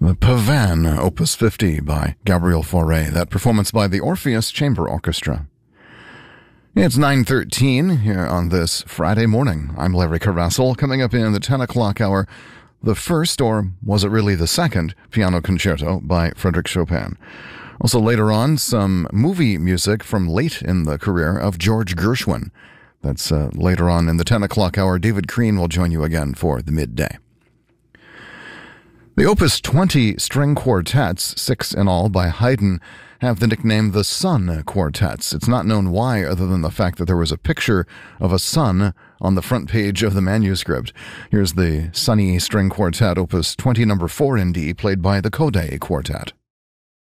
The Pavane, Opus 50 by Gabriel Fauré, that performance by the Orpheus Chamber Orchestra. It's 9:13 here on this Friday morning. I'm Larry Carrassel. Coming up in the 10 o'clock hour, the first, or was it really the second, piano concerto by Frédéric Chopin. Also later on, some movie music from late in the career of George Gershwin. That's later on in the 10 o'clock hour. David Crean will join you again for the midday. The Opus 20 string quartets, 6 in all by Haydn, have the nickname the Sun Quartets. It's not known why, other than the fact that there was a picture of a sun on the front page of the manuscript. Here's the Sunny String Quartet, Opus 20 number 4 in D, played by the Kodály Quartet.